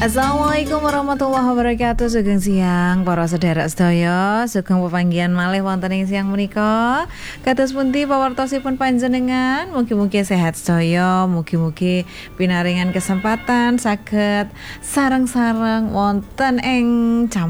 Assalamualaikum warahmatullahi wabarakatuh. Sugeng siang para sedherek sedaya, sugeng pepanggihan malih wonten ing siang menika. Kados pundi pawartosipun panjenengan? Mugi-mugi sehat sedaya, mugi-mugi pinaringan kesempatan saged sareng-sareng wonten ing jam